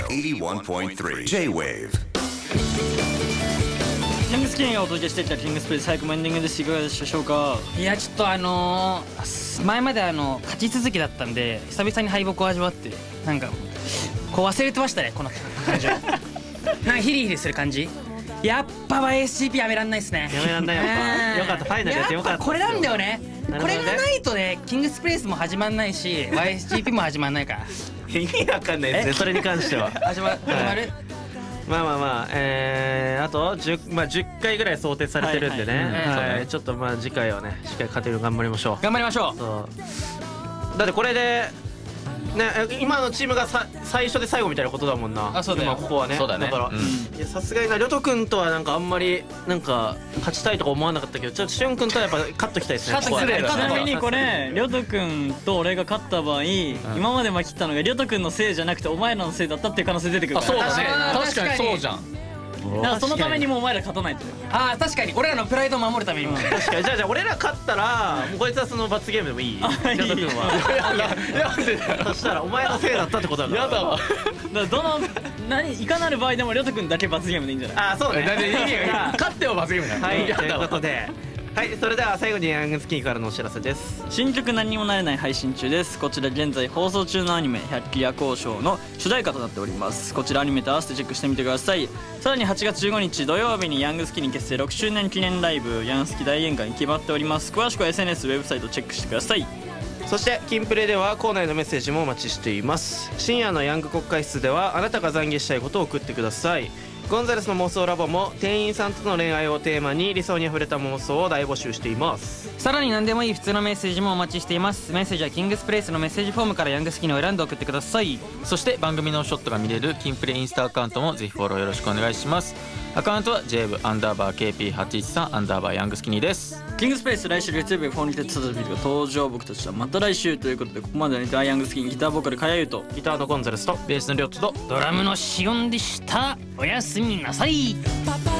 81.3 J-Wave。 ヤングスキニーがお届けしてきたキングスプレイ最後のエンディングです。いかがでしたでしょうか。 いやちょっと前まで勝ち続きだったんで久々に敗北を味わってなんかこう忘れてましたねこの感情なんかヒリヒリする感じ。やっぱ YSGP やめらんないっすね。 やめらんないやっぱよかったファイナルやってよかった。 これなんだよね。 なるほどねこれがないとねキングスプレイスも始まんないし YSGP も始まんないから意味わかんないですねそれに関しては。 始まるまああと 10回ぐらい想定されてるんでね、はいちょっと次回はねしっかり勝てるように頑張りましょう。 頑張りましょう。 そうだってこれでね今のチームが最初で最後みたいなことだもんな。 あそうだよ今ここはね。 そうだねだからいやさすがになりょとくんとはなんかあんまりなんか勝ちたいとか思わなかったけどちょっとしゅんくんとはやっぱ勝っときたいですね。 勝っときたいここはねちなみにこれりょうとくんと俺が勝った場合、今まで負けたのがりょうとくんのせいじゃなくてお前らのせいだったっていう可能性出てくるあから。 そうだねあー確かにそうじゃん。 だからそのためにもお前ら勝たないと。 あー確かに俺らのプライドを守るためにも確かにじゃあ俺ら勝ったらもうこいつはその罰ゲームでもいい。りょうとくんは。 なんでだよ。 そしたらお前のせいだったってことだから。 やだわ。 だからどのいかなる場合でもりょうとくんだけ罰ゲームでいいんじゃない。 あそうね。 なんで意味が勝っては罰ゲームだよ。 はい、 やだわということで、はい、それでは最後にヤングスキニーからのお知らせです。 新曲何にもなれない配信中です。こちら現在放送中のアニメ百鬼夜行賞の主題歌となっております。こちらアニメと合わせてチェックしてみてください。さらに8月15日土曜日にヤングスキニー結成6周年記念ライブヤンスキ大宴会に決まっております。詳しくは SNS ウェブサイトチェックしてください。 そしてキンプレでは校内のメッセージもお待ちしています。深夜のヤング国会室ではあなたが懺悔したいことを送ってください。ゴンザレスの妄想ラボも店員さんとの恋愛をテーマに理想にあふれた妄想を大募集しています。 さらに何でもいい普通のメッセージもお待ちしています。メッセージはキングスプレイスのメッセージフォームからヤングスキニーを選んで送ってください。 そして番組のショットが見れるキンプレインスタアカウントもぜひフォローよろしくお願いします。アカウントは JAVE_KP813_ ヤングスキニーです。 キングスペース来週月曜日フォーニテッドサザビルが登場。僕たちはまた来週ということでここまでのヤングスキニーギターボーカルかやゆとギターのゴンザレスとベースのリョットとドラムのシオンでした。おやすみなさい。